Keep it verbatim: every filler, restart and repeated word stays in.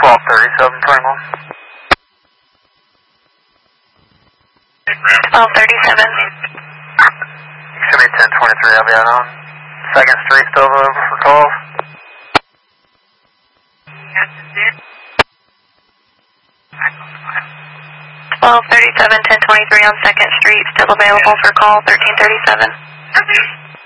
twelve thirty-seven, twenty-one. twelve thirty-seven. Show me ten twenty-three, I'll be out on second Street, still available for calls. twelve thirty-seven, ten twenty-three on second Street, still available for call, thirteen thirty-seven.